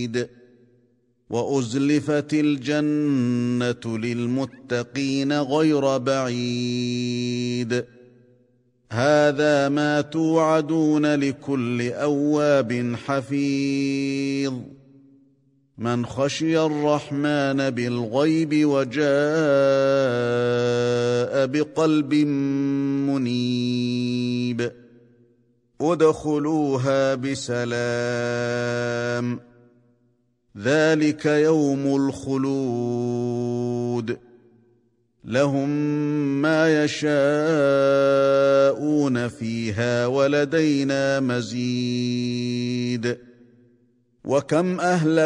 وأزلفت الجنة للمتقين غير بعيد هذا ما توعدون لكل أواب حفيظ من خشي الرحمن بالغيب وجاء بقلب منيب ادخلوها بسلام ذلك يوم الخلود لهم ما يشاءون فيها ولدينا مزيد وكم